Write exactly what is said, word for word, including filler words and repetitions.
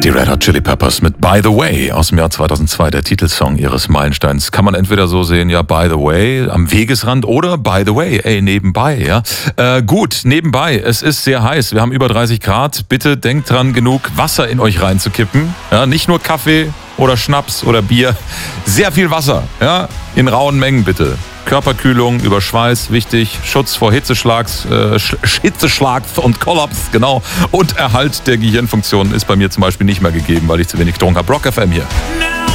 Die Red Hot Chili Peppers mit By the Way aus dem Jahr zweitausendzwei, der Titelsong ihres Meilensteins. Kann man entweder so sehen, ja, by the way, am Wegesrand oder by the way, ey, nebenbei, ja. Äh, gut, nebenbei, es ist sehr heiß, wir haben über dreißig Grad. Bitte denkt dran, genug Wasser in euch reinzukippen. Ja, nicht nur Kaffee oder Schnaps oder Bier, sehr viel Wasser, ja, in rauen Mengen bitte. Körperkühlung über Schweiß, wichtig. Schutz vor Hitzeschlags, äh, Hitzeschlags und Kollaps, genau. Und Erhalt der Gehirnfunktion ist bei mir zum Beispiel nicht mehr gegeben, weil ich zu wenig getrunken habe. Rock F M hier.